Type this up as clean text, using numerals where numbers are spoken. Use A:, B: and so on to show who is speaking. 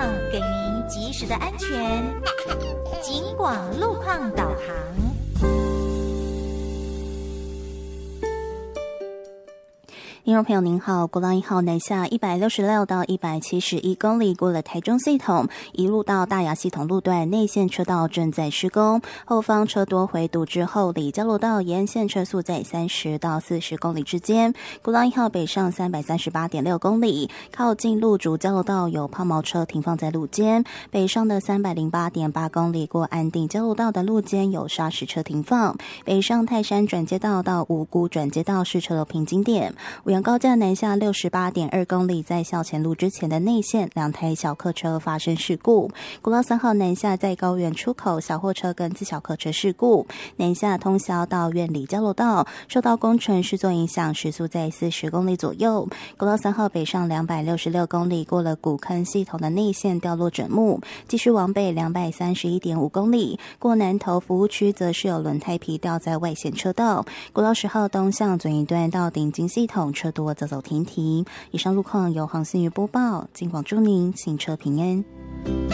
A: 给您及时的安全警广路况导航。
B: 听众朋友您好，国道1号南下166到171公里，过了台中系统，一路到大雅系统路段内线车道正在施工，后方车多回堵之后，里交流道沿线车速在30到40公里之间。国道1号北上338.6公里，靠近路竹交流道有抛锚车停放在路肩，北上的308.8公里过安定交流道的路肩有砂石车停放，北上泰山转接道到五股转接道是车流瓶颈点。五羊高架南下68.2公里，在校前路之前的内线2台小客车发生事故。国道3号南下在高原出口小货车跟自小客车事故，南下通霄到苑里交流道受到工程施作影响，时速在40公里左右。国道3号北上266公里，过了古坑系统的内线掉落枕木，继续往北231.5公里，过南投服务区则是有轮胎皮掉在外线车道。国道10号东向准一段到顶金系统车多走走停停。以上路况由黄信宇播报，尽管祝您行车平安。